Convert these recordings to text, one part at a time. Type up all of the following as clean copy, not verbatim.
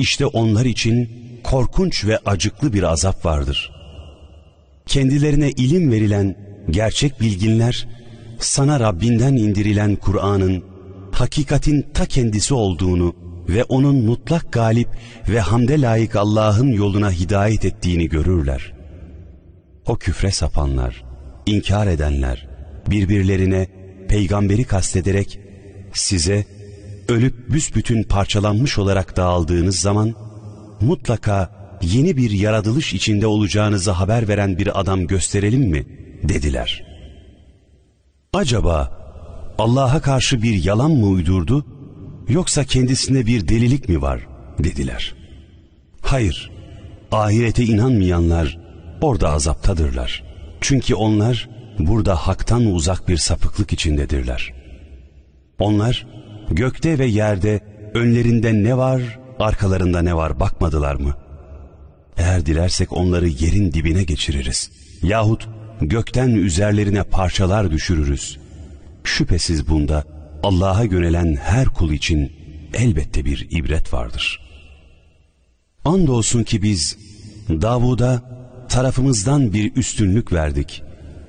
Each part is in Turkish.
İşte onlar için korkunç ve acıklı bir azap vardır. Kendilerine ilim verilen gerçek bilginler, sana Rabbinden indirilen Kur'an'ın hakikatin ta kendisi olduğunu ve onun mutlak galip ve hamde layık Allah'ın yoluna hidayet ettiğini görürler. O küfre sapanlar, inkar edenler, birbirlerine peygamberi kastederek size ölüp büsbütün parçalanmış olarak dağıldığınız zaman mutlaka yeni bir yaratılış içinde olacağınızı haber veren bir adam gösterelim mi dediler. Acaba Allah'a karşı bir yalan mı uydurdu yoksa kendisinde bir delilik mi var dediler. Hayır, ahirete inanmayanlar orada azaptadırlar. Çünkü onlar burada haktan uzak bir sapıklık içindedirler. Onlar gökte ve yerde önlerinde ne var, arkalarında ne var bakmadılar mı? Eğer dilersek onları yerin dibine geçiririz. Yahut gökten üzerlerine parçalar düşürürüz. Şüphesiz bunda Allah'a yönelen her kul için elbette bir ibret vardır. Andolsun ki biz Davud'a tarafımızdan bir üstünlük verdik.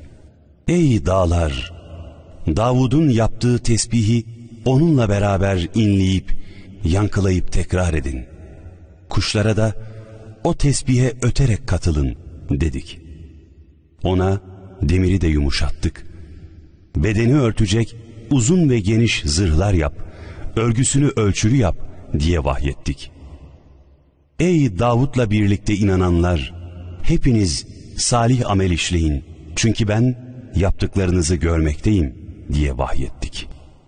Ey dağlar! Davud'un yaptığı tesbihi onunla beraber inleyip, yankılayıp tekrar edin. Kuşlara da o tesbihe öterek katılın dedik. Ona demiri de yumuşattık. Bedeni örtecek uzun ve geniş zırhlar yap, örgüsünü ölçülü yap diye vahyettik. Ey Davud'la birlikte inananlar, hepiniz salih amel işleyin, çünkü ben yaptıklarınızı görmekteyim diye vahyettik.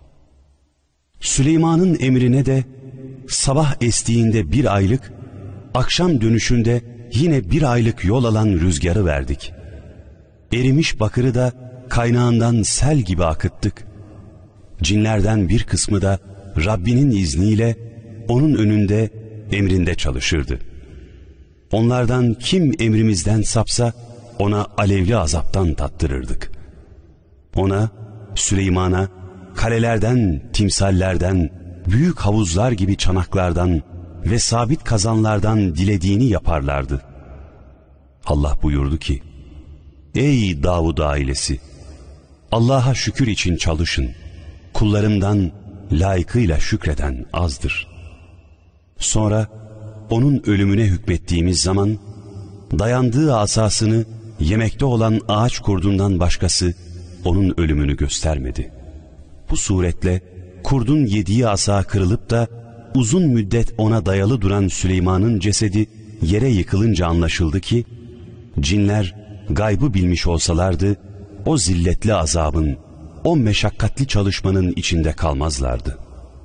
Süleyman'ın emrine de sabah estiğinde 1 aylık, akşam dönüşünde yine 1 aylık yol alan rüzgarı verdik. Erimiş bakırı da kaynağından sel gibi akıttık. Cinlerden bir kısmı da Rabbinin izniyle onun önünde, emrinde çalışırdı. Onlardan kim emrimizden sapsa ona alevli azaptan tattırırdık. Ona, Süleyman'a kalelerden, timsallerden, büyük havuzlar gibi çanaklardan ve sabit kazanlardan dilediğini yaparlardı. Allah buyurdu ki, ey Davud ailesi! Allah'a şükür için çalışın. Kullarımdan layıkıyla şükreden azdır. Sonra onun ölümüne hükmettiğimiz zaman dayandığı asasını yemekte olan ağaç kurdundan başkası onun ölümünü göstermedi. Bu suretle kurdun yediği asa kırılıp da uzun müddet ona dayalı duran Süleyman'ın cesedi yere yıkılınca anlaşıldı ki cinler gaybı bilmiş olsalardı o zilletli azabın, o meşakkatli çalışmanın içinde kalmazlardı.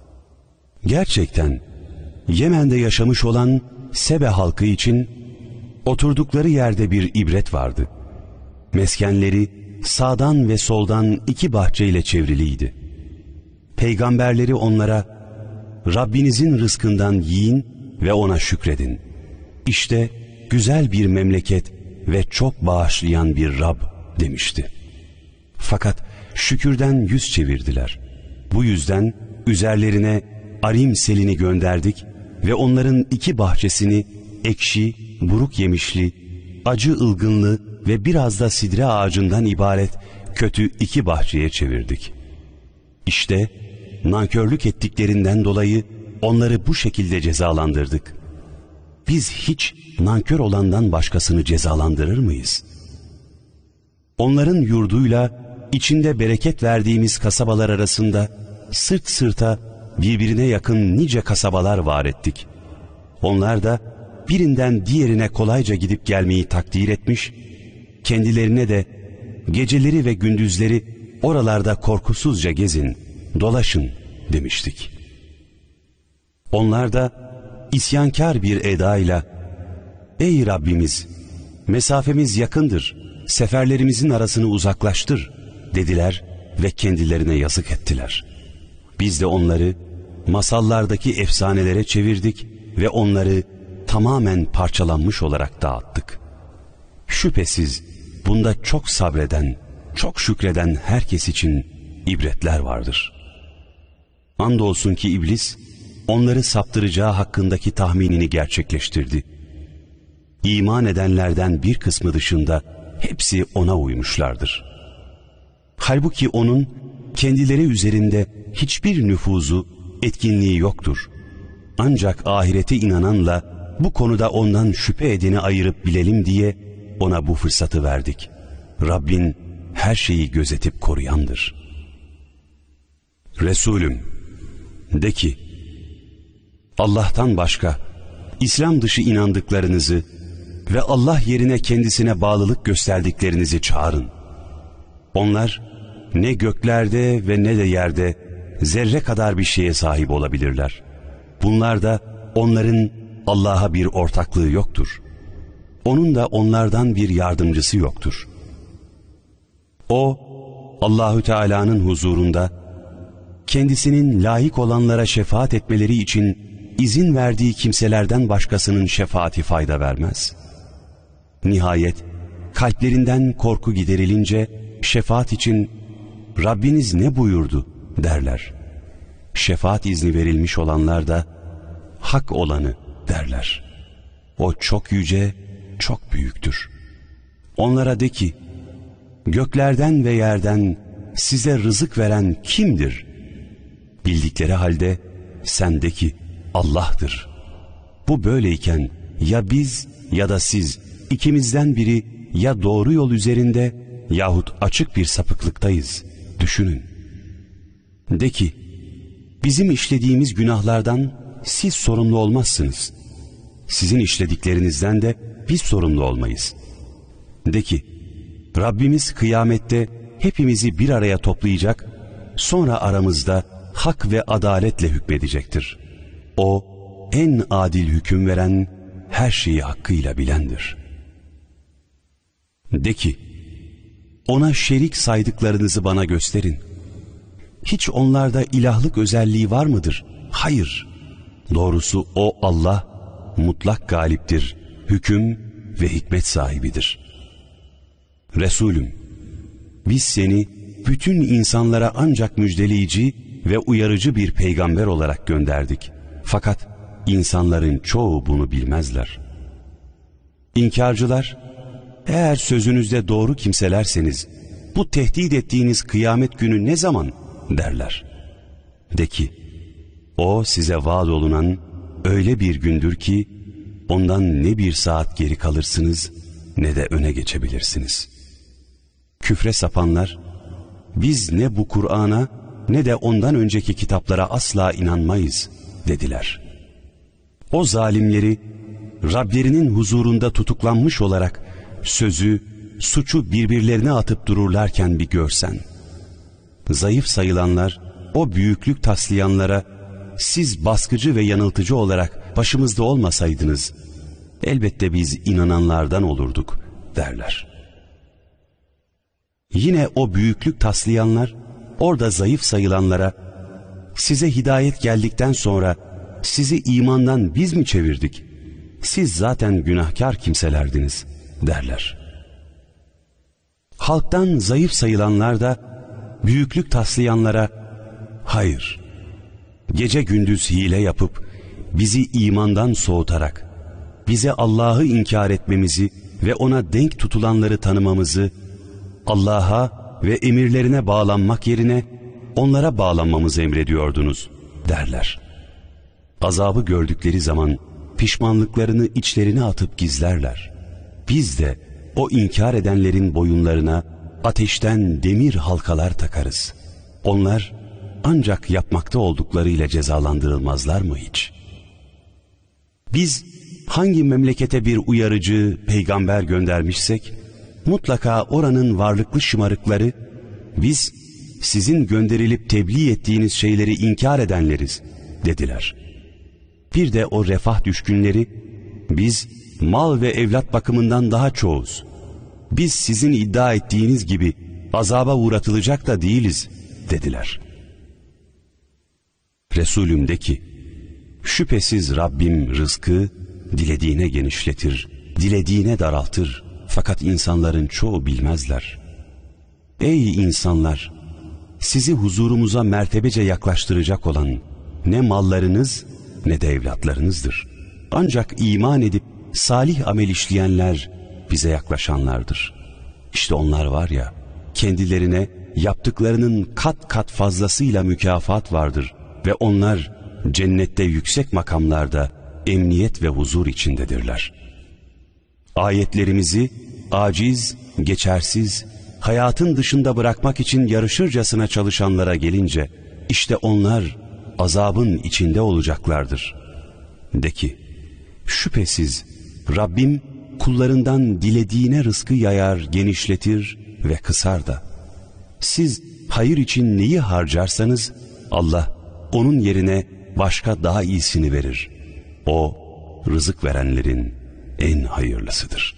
Gerçekten Yemen'de yaşamış olan Sebe halkı için oturdukları yerde bir ibret vardı. Meskenleri sağdan ve soldan 2 bahçeyle çevriliydi. Peygamberleri onlara Rabbinizin rızkından yiyin ve ona şükredin. İşte güzel bir memleket ve çok bağışlayan bir Rab demişti. Fakat şükürden yüz çevirdiler. Bu yüzden üzerlerine arim selini gönderdik ve onların 2 bahçesini ekşi, buruk yemişli, acı ılgınlı ve biraz da sidre ağacından ibaret kötü 2 bahçeye çevirdik. İşte nankörlük ettiklerinden dolayı onları bu şekilde cezalandırdık. Biz hiç nankör olandan başkasını cezalandırır mıyız? Onların yurduyla içinde bereket verdiğimiz kasabalar arasında sırt sırta birbirine yakın nice kasabalar var ettik. Onlar da birinden diğerine kolayca gidip gelmeyi takdir etmiş, kendilerine de geceleri ve gündüzleri oralarda korkusuzca gezin, dolaşın demiştik. Onlar da isyankar bir edayla, ey Rabbimiz, mesafemiz yakındır, seferlerimizin arasını uzaklaştır dediler ve kendilerine yazık ettiler. Biz de onları masallardaki efsanelere çevirdik ve onları tamamen parçalanmış olarak dağıttık. Şüphesiz bunda çok sabreden, çok şükreden herkes için ibretler vardır. Andolsun ki iblis onları saptıracağı hakkındaki tahminini gerçekleştirdi. İman edenlerden bir kısmı dışında hepsi ona uymuşlardır. Halbuki onun kendileri üzerinde hiçbir nüfuzu, etkinliği yoktur. Ancak ahirete inananla bu konuda ondan şüphe edeni ayırıp bilelim diye ona bu fırsatı verdik. Rabbin her şeyi gözetip koruyandır. Resulüm, de ki, Allah'tan başka, İslam dışı inandıklarınızı ve Allah yerine kendisine bağlılık gösterdiklerinizi çağırın. Onlar ne göklerde ve ne de yerde zerre kadar bir şeye sahip olabilirler. Bunlar da onların Allah'a bir ortaklığı yoktur. Onun da onlardan bir yardımcısı yoktur. O, Allahü Teala'nın huzurunda kendisinin layık olanlara şefaat etmeleri için izin verdiği kimselerden başkasının şefaati fayda vermez. Nihayet kalplerinden korku giderilince şefaat için Rabbiniz ne buyurdu derler. Şefaat izni verilmiş olanlar da hak olanı derler. O çok yüce, çok büyüktür. Onlara de ki, göklerden ve yerden size rızık veren kimdir? Bildikleri halde sen de ki Allah'tır. Bu böyleyken ya biz ya da siz ikimizden biri ya doğru yol üzerinde yahut açık bir sapıklıktayız. Düşünün. De ki, bizim işlediğimiz günahlardan siz sorumlu olmazsınız. Sizin işlediklerinizden de biz sorumlu olmayız. De ki, Rabbimiz kıyamette hepimizi bir araya toplayacak, sonra aramızda hak ve adaletle hükmedecektir. O, en adil hüküm veren, her şeyi hakkıyla bilendir. De ki, ona şerik saydıklarınızı bana gösterin. Hiç onlarda ilahlık özelliği var mıdır? Hayır. Doğrusu o Allah, mutlak galiptir, hüküm ve hikmet sahibidir. Resulüm, biz seni bütün insanlara ancak müjdeleyici ve uyarıcı bir peygamber olarak gönderdik. Fakat insanların çoğu bunu bilmezler. İnkarcılar, eğer sözünüzde doğru kimselerseniz, bu tehdit ettiğiniz kıyamet günü ne zaman derler. De ki, o size vaad olunan öyle bir gündür ki, ondan ne bir saat geri kalırsınız, ne de öne geçebilirsiniz. Küfre sapanlar, biz ne bu Kur'an'a ne de ondan önceki kitaplara asla inanmayız dediler. O zalimleri Rablerinin huzurunda tutuklanmış olarak sözü, suçu birbirlerine atıp dururlarken bir görsen. Zayıf sayılanlar o büyüklük taslayanlara, siz baskıcı ve yanıltıcı olarak başımızda olmasaydınız elbette biz inananlardan olurduk derler. Yine o büyüklük taslayanlar orada zayıf sayılanlara, size hidayet geldikten sonra sizi imandan biz mi çevirdik? Siz zaten günahkar kimselerdiniz derler. Halktan zayıf sayılanlar da büyüklük taslayanlara, hayır, gece gündüz hile yapıp bizi imandan soğutarak bize Allah'ı inkar etmemizi ve ona denk tutulanları tanımamızı, Allah'a ve emirlerine bağlanmak yerine onlara bağlanmamızı emrediyordunuz derler. Azabı gördükleri zaman pişmanlıklarını içlerine atıp gizlerler. Biz de o inkar edenlerin boyunlarına ateşten demir halkalar takarız. Onlar ancak yapmakta olduklarıyla cezalandırılmazlar mı hiç? Biz hangi memlekete bir uyarıcı, peygamber göndermişsek, mutlaka oranın varlıklı şımarıkları, biz sizin gönderilip tebliğ ettiğiniz şeyleri inkar edenleriz dediler. Bir de o refah düşkünleri, biz mal ve evlat bakımından daha çoğuz. Biz sizin iddia ettiğiniz gibi azaba uğratılacak da değiliz dediler. Resulüm de ki, şüphesiz Rabbim rızkı dilediğine genişletir, dilediğine daraltır. Fakat insanların çoğu bilmezler. Ey insanlar! Sizi huzurumuza mertebece yaklaştıracak olan ne mallarınız ne de evlatlarınızdır. Ancak iman edip salih amel işleyenler bize yaklaşanlardır. İşte onlar var ya, kendilerine yaptıklarının kat kat fazlasıyla mükafat vardır ve onlar cennette yüksek makamlarda emniyet ve huzur içindedirler. Ayetlerimizi aciz, geçersiz, hayatın dışında bırakmak için yarışırcasına çalışanlara gelince, işte onlar azabın içinde olacaklardır. De ki, şüphesiz Rabbim kullarından dilediğine rızkı yayar, genişletir ve kısar da. Siz hayır için neyi harcarsanız Allah onun yerine başka daha iyisini verir. O rızık verenlerin en hayırlısıdır.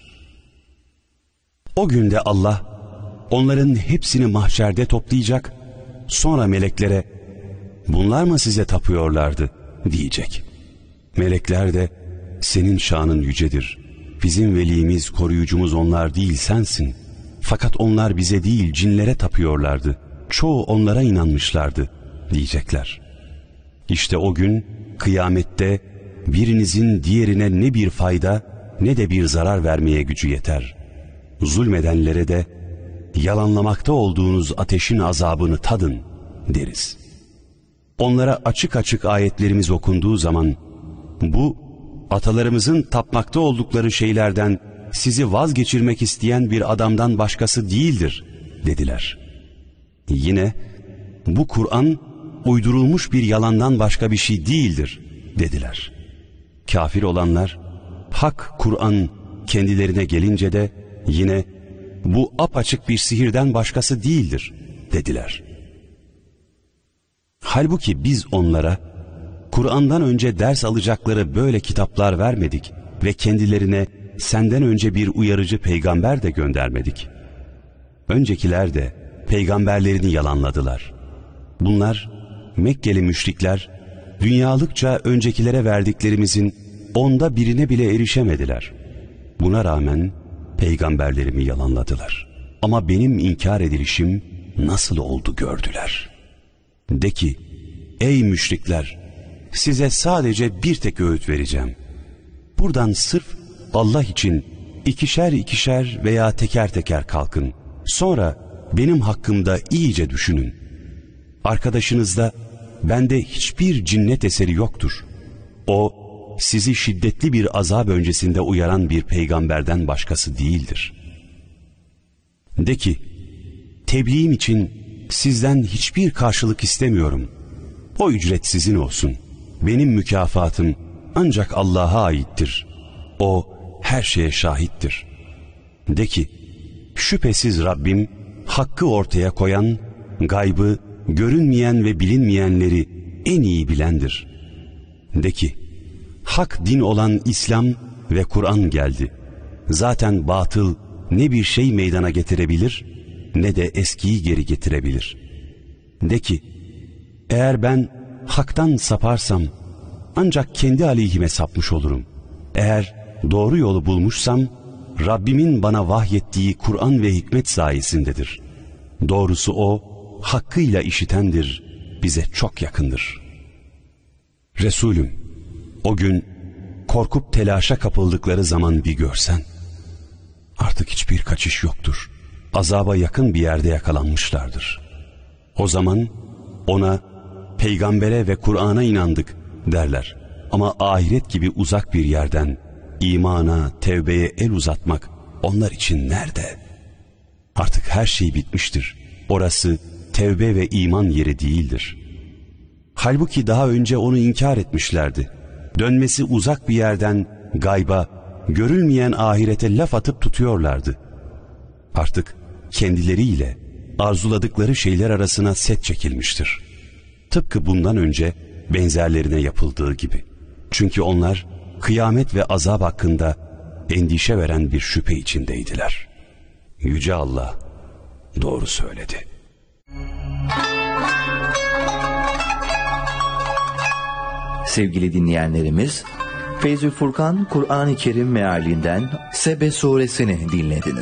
O günde Allah onların hepsini mahşerde toplayacak, sonra meleklere bunlar mı size tapıyorlardı diyecek. Melekler de senin şanın yücedir. Bizim velimiz, koruyucumuz onlar değil sensin. Fakat onlar bize değil cinlere tapıyorlardı. Çoğu onlara inanmışlardı diyecekler. İşte o gün kıyamette birinizin diğerine ne bir fayda ne de bir zarar vermeye gücü yeter. Zulmedenlere de yalanlamakta olduğunuz ateşin azabını tadın deriz. Onlara açık açık ayetlerimiz okunduğu zaman bu atalarımızın tapmakta oldukları şeylerden sizi vazgeçirmek isteyen bir adamdan başkası değildir dediler. Yine bu Kur'an uydurulmuş bir yalandan başka bir şey değildir dediler. Kafir olanlar hak Kur'an kendilerine gelince de yine bu apaçık bir sihirden başkası değildir dediler. Halbuki biz onlara Kur'an'dan önce ders alacakları böyle kitaplar vermedik ve kendilerine senden önce bir uyarıcı peygamber de göndermedik. Öncekiler de peygamberlerini yalanladılar. Bunlar Mekkeli müşrikler dünyalıkça öncekilere verdiklerimizin 1/10'ine bile erişemediler. Buna rağmen peygamberlerimi yalanladılar. Ama benim inkar edilişim nasıl oldu gördüler. De ki, ey müşrikler, size sadece bir tek öğüt vereceğim. Buradan sırf Allah için ikişer ikişer veya teker teker kalkın. Sonra benim hakkımda iyice düşünün. Arkadaşınızda bende hiçbir cinnet eseri yoktur. O sizi şiddetli bir azap öncesinde uyaran bir peygamberden başkası değildir. De ki, tebliğim için sizden hiçbir karşılık istemiyorum. O ücret sizin olsun. Benim mükafatım ancak Allah'a aittir. O her şeye şahittir. De ki, şüphesiz Rabbim hakkı ortaya koyan, gaybı, görünmeyen ve bilinmeyenleri en iyi bilendir. De ki, hak din olan İslam ve Kur'an geldi. Zaten batıl ne bir şey meydana getirebilir ne de eskiyi geri getirebilir. De ki, eğer ben haktan saparsam ancak kendi aleyhime sapmış olurum. Eğer doğru yolu bulmuşsam Rabbimin bana vahyettiği Kur'an ve hikmet sayesindedir. Doğrusu o hakkıyla işitendir, bize çok yakındır. Resulüm, o gün korkup telaşa kapıldıkları zaman bir görsen, artık hiçbir kaçış yoktur. Azaba yakın bir yerde yakalanmışlardır. O zaman ona, peygambere ve Kur'an'a inandık derler. Ama ahiret gibi uzak bir yerden imana, tevbeye el uzatmak onlar için nerede? Artık her şey bitmiştir. Orası tevbe ve iman yeri değildir. Halbuki daha önce onu inkar etmişlerdi. Dönmesi uzak bir yerden gayba, görülmeyen ahirete laf atıp tutuyorlardı. Artık kendileriyle arzuladıkları şeyler arasına set çekilmiştir. Tıpkı bundan önce benzerlerine yapıldığı gibi. Çünkü onlar kıyamet ve azap hakkında endişe veren bir şüphe içindeydiler. Yüce Allah doğru söyledi. Sevgili dinleyenlerimiz, Feyzül Furkan Kur'an-ı Kerim mealinden Sebe suresini dinlediniz.